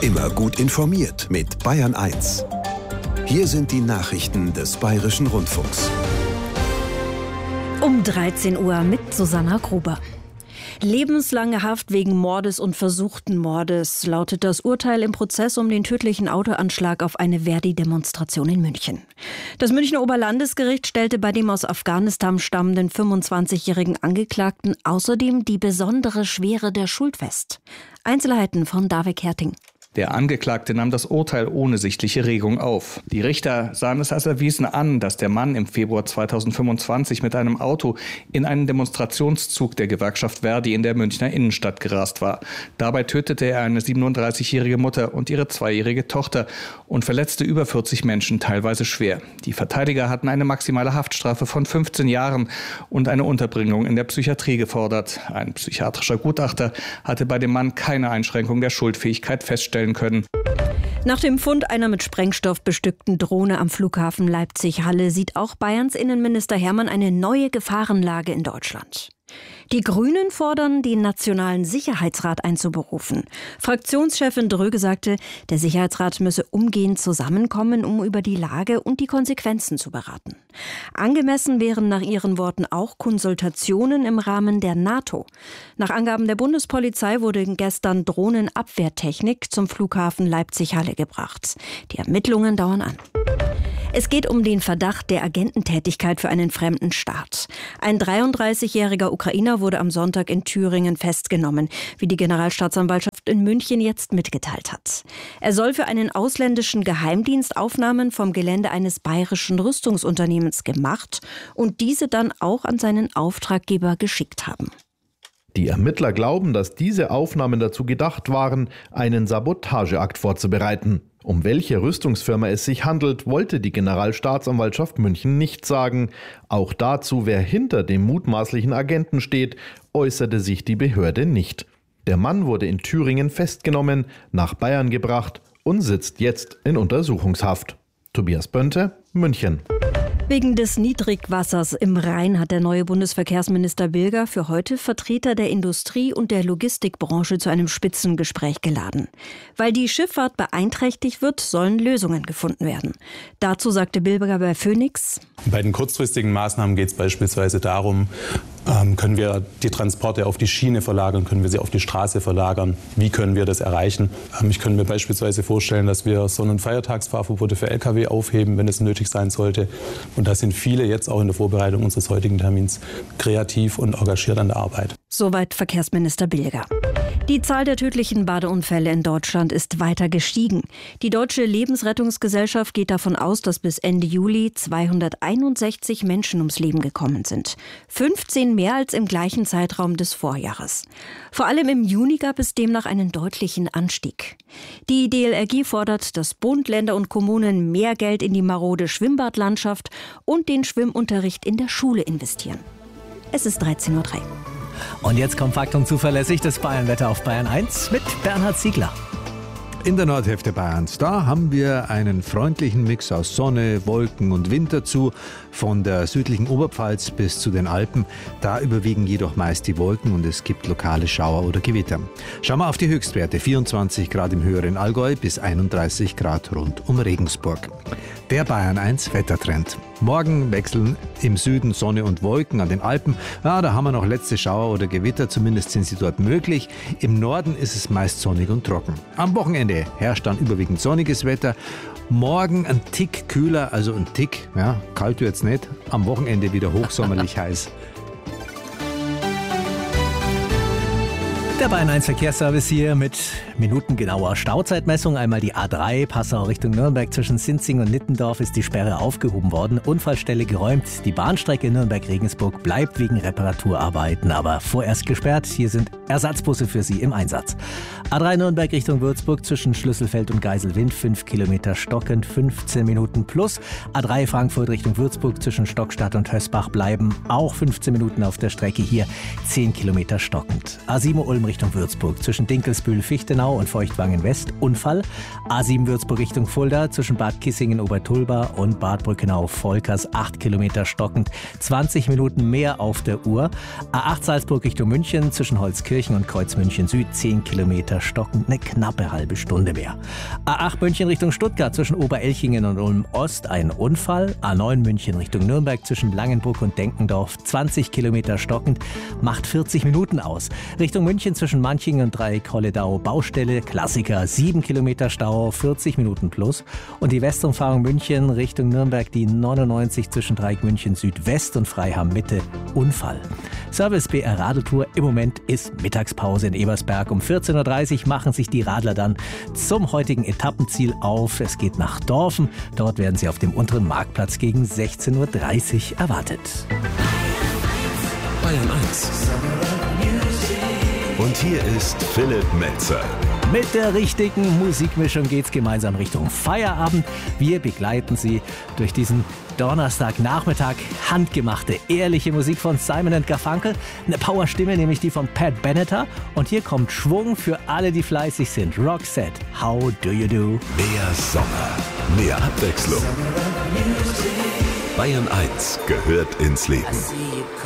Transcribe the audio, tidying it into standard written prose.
Immer gut informiert mit Bayern 1. Hier sind die Nachrichten des Bayerischen Rundfunks. Um 13 Uhr mit Susanna Gruber. Lebenslange Haft wegen Mordes und versuchten Mordes lautet das Urteil im Prozess um den tödlichen Autoanschlag auf eine Verdi-Demonstration in München. Das Münchner Oberlandesgericht stellte bei dem aus Afghanistan stammenden 25-jährigen Angeklagten außerdem die besondere Schwere der Schuld fest. Einzelheiten von David Herting. Der Angeklagte nahm das Urteil ohne sichtliche Regung auf. Die Richter sahen es als erwiesen an, dass der Mann im Februar 2025 mit einem Auto in einen Demonstrationszug der Gewerkschaft Verdi in der Münchner Innenstadt gerast war. Dabei tötete er eine 37-jährige Mutter und ihre 2-jährige Tochter und verletzte über 40 Menschen, teilweise schwer. Die Verteidiger hatten eine maximale Haftstrafe von 15 Jahren und eine Unterbringung in der Psychiatrie gefordert. Ein psychiatrischer Gutachter hatte bei dem Mann keine Einschränkung der Schuldfähigkeit feststellen können. Nach dem Fund einer mit Sprengstoff bestückten Drohne am Flughafen Leipzig-Halle sieht auch Bayerns Innenminister Hermann eine neue Gefahrenlage in Deutschland. Die Grünen fordern, den Nationalen Sicherheitsrat einzuberufen. Fraktionschefin Dröge sagte, der Sicherheitsrat müsse umgehend zusammenkommen, um über die Lage und die Konsequenzen zu beraten. Angemessen wären nach ihren Worten auch Konsultationen im Rahmen der NATO. Nach Angaben der Bundespolizei wurde gestern Drohnenabwehrtechnik zum Flughafen Leipzig-Halle gebracht. Die Ermittlungen dauern an. Es geht um den Verdacht der Agententätigkeit für einen fremden Staat. Ein 33-jähriger Ukrainer wurde am Sonntag in Thüringen festgenommen, wie die Generalstaatsanwaltschaft in München jetzt mitgeteilt hat. Er soll für einen ausländischen Geheimdienst Aufnahmen vom Gelände eines bayerischen Rüstungsunternehmens gemacht und diese dann auch an seinen Auftraggeber geschickt haben. Die Ermittler glauben, dass diese Aufnahmen dazu gedacht waren, einen Sabotageakt vorzubereiten. Um welche Rüstungsfirma es sich handelt, wollte die Generalstaatsanwaltschaft München nicht sagen. Auch dazu, wer hinter dem mutmaßlichen Agenten steht, äußerte sich die Behörde nicht. Der Mann wurde in Thüringen festgenommen, nach Bayern gebracht und sitzt jetzt in Untersuchungshaft. Tobias Bönte, München. Wegen des Niedrigwassers im Rhein hat der neue Bundesverkehrsminister Bilger für heute Vertreter der Industrie und der Logistikbranche zu einem Spitzengespräch geladen. Weil die Schifffahrt beeinträchtigt wird, sollen Lösungen gefunden werden. Dazu sagte Bilger bei Phoenix: Bei den kurzfristigen Maßnahmen geht es beispielsweise darum, können wir die Transporte auf die Schiene verlagern, können wir sie auf die Straße verlagern, wie können wir das erreichen? Ich könnte mir beispielsweise vorstellen, dass wir Sonn- und Feiertagsfahrverbote für Lkw aufheben, wenn es nötig sein sollte. Und da sind viele jetzt auch in der Vorbereitung unseres heutigen Termins kreativ und engagiert an der Arbeit. Soweit Verkehrsminister Bilger. Die Zahl der tödlichen Badeunfälle in Deutschland ist weiter gestiegen. Die Deutsche Lebensrettungsgesellschaft geht davon aus, dass bis Ende Juli 261 Menschen ums Leben gekommen sind. 15 mehr als im gleichen Zeitraum des Vorjahres. Vor allem im Juni gab es demnach einen deutlichen Anstieg. Die DLRG fordert, dass Bund, Länder und Kommunen mehr Geld in die marode Schwimmbadlandschaft und den Schwimmunterricht in der Schule investieren. Es ist 13:03 Uhr. Und jetzt kommt Faktum zuverlässig das Bayernwetter auf Bayern 1 mit Bernhard Ziegler. In der Nordhälfte Bayerns, da haben wir einen freundlichen Mix aus Sonne, Wolken und Wind dazu. Von der südlichen Oberpfalz bis zu den Alpen, da überwiegen jedoch meist die Wolken und es gibt lokale Schauer oder Gewitter. Schauen wir auf die Höchstwerte: 24 Grad im höheren Allgäu bis 31 Grad rund um Regensburg. Der Bayern 1 Wettertrend. Morgen wechseln im Süden Sonne und Wolken, an den Alpen. Ja, da haben wir noch letzte Schauer oder Gewitter, zumindest sind sie dort möglich. Im Norden ist es meist sonnig und trocken. Am Wochenende herrscht dann überwiegend sonniges Wetter. Morgen ein Tick kühler, also ein Tick, ja, kalt wird's nicht. Am Wochenende wieder hochsommerlich heiß. Der Bayern 1 Verkehrsservice hier mit minutengenauer Stauzeitmessung. Einmal die A3 Passau Richtung Nürnberg zwischen Sinzing und Nittendorf ist die Sperre aufgehoben worden. Unfallstelle geräumt. Die Bahnstrecke Nürnberg-Regensburg bleibt wegen Reparaturarbeiten aber vorerst gesperrt. Hier sind Ersatzbusse für Sie im Einsatz. A3 Nürnberg Richtung Würzburg zwischen Schlüsselfeld und Geiselwind 5 Kilometer stockend, 15 Minuten plus. A3 Frankfurt Richtung Würzburg zwischen Stockstadt und Hösbach bleiben auch 15 Minuten auf der Strecke, hier 10 Kilometer stockend. A7 Ulm Richtung Würzburg zwischen Dinkelsbühl, Fichtenau und Feuchtwangen West Unfall. A7 Würzburg Richtung Fulda zwischen Bad Kissingen, Obertulba und Bad Brückenau-Volkers 8 Kilometer stockend, 20 Minuten mehr auf der Uhr. A8 Salzburg Richtung München zwischen Holzkirchen und Kreuzmünchen Süd 10 Kilometer Kilometer stockend, eine knappe halbe Stunde mehr. A8 München Richtung Stuttgart zwischen Oberelchingen und Ulm-Ost ein Unfall. A9 München Richtung Nürnberg zwischen Langenburg und Denkendorf 20 Kilometer stockend, macht 40 Minuten aus. Richtung München zwischen Manching und Dreieck-Holledau Baustelle, Klassiker, 7 Kilometer Stau, 40 Minuten plus. Und die Westumfahrung München Richtung Nürnberg, die 99 zwischen Dreieck München Südwest und Freiham Mitte, Unfall. Service BR Radeltour, im Moment ist Mittagspause in Ebersberg. Um 14.30 Uhr machen sich die Radler dann zum heutigen Etappenziel auf. Es geht nach Dorfen. Dort werden sie auf dem unteren Marktplatz gegen 16.30 Uhr erwartet. Bayern 1. Und hier ist Philipp Metzer. Mit der richtigen Musikmischung geht's gemeinsam Richtung Feierabend. Wir begleiten Sie durch diesen Donnerstagnachmittag. Handgemachte, ehrliche Musik von Simon & Garfunkel. Eine Powerstimme, nämlich die von Pat Benatar. Und hier kommt Schwung für alle, die fleißig sind. Roxette, How Do You Do? Mehr Sommer, mehr Abwechslung. Bayern 1 gehört ins Leben.